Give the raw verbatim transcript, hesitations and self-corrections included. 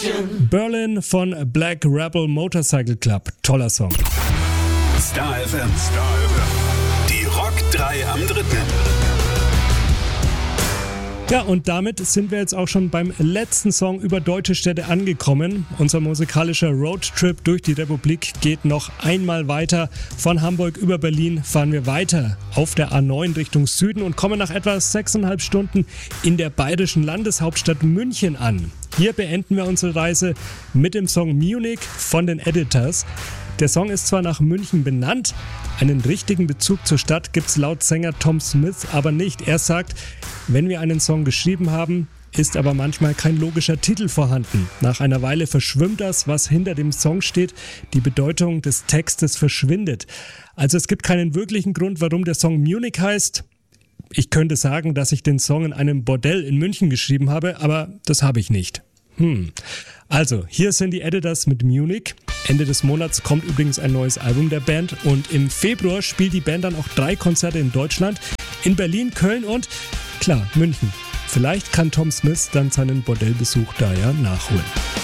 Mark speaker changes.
Speaker 1: Berlin von Black Rebel Motorcycle Club. Toller Song.
Speaker 2: Star F M. Star F M. Die Rock drei am dritten.
Speaker 1: Ja, und damit sind wir jetzt auch schon beim letzten Song über deutsche Städte angekommen. Unser musikalischer Roadtrip durch die Republik geht noch einmal weiter. Von Hamburg über Berlin fahren wir weiter auf der A neun Richtung Süden und kommen nach etwa sechseinhalb Stunden in der bayerischen Landeshauptstadt München an. Hier beenden wir unsere Reise mit dem Song Munich von den Editors. Der Song ist zwar nach München benannt, einen richtigen Bezug zur Stadt gibt es laut Sänger Tom Smith aber nicht. Er sagt, wenn wir einen Song geschrieben haben, ist aber manchmal kein logischer Titel vorhanden. Nach einer Weile verschwimmt das, was hinter dem Song steht, die Bedeutung des Textes verschwindet. Also es gibt keinen wirklichen Grund, warum der Song Munich heißt. Ich könnte sagen, dass ich den Song in einem Bordell in München geschrieben habe, aber das habe ich nicht. Hm. Also, hier sind die Editors mit Munich. Ende des Monats kommt übrigens ein neues Album der Band und im Februar spielt die Band dann auch drei Konzerte in Deutschland, in Berlin, Köln und, klar, München. Vielleicht kann Tom Smith dann seinen Bordellbesuch da ja nachholen.